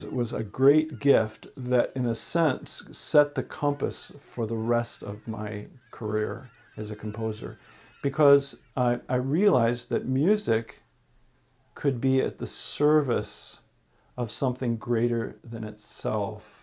It was a great gift that, in a sense, set the compass for the rest of my career as a composer, because I realized that music could be at the service of something greater than itself.